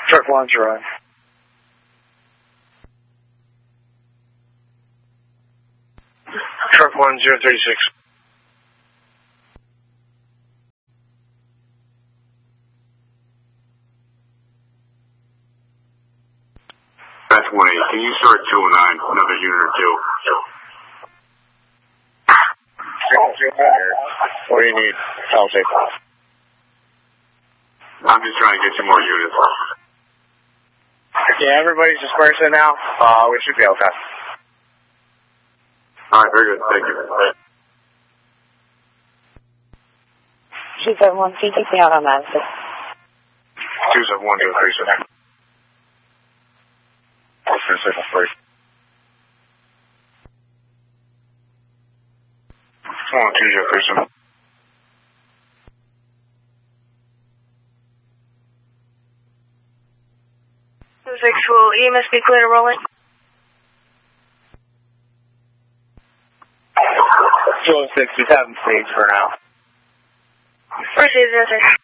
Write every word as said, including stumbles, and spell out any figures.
Truck one, zero. Truck one, zero three six. That's one eight. Can you start two oh nine, another unit or two? What do you need? I'll take off. I'm just trying to get you more units. Yeah, everybody's dispersing now. Uh, we should be okay. All right, very good. Thank you. two seven one, can you take me out on Madison? two seven one, zero three six. Alternate signal three. one two zero three seven. Will E M S be clear to roll in? two oh six, just have them stage for now. Proceed, zero six.